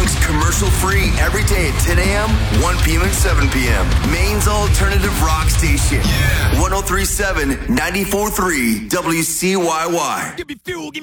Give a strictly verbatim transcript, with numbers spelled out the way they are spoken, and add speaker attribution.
Speaker 1: songs commercial-free every day at ten a.m., one p.m., and seven p.m. Maine's alternative rock station. Yeah. one oh three point seven, ninety-four point three W C Y Y.
Speaker 2: Give me fuel, give